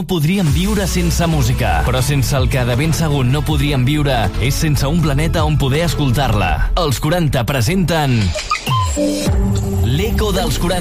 podríem viure sense música, però sense el que de ben segur no podríem viure és sense un planeta on poder escoltar-la. Els 40 presenten l'Eco dels 40.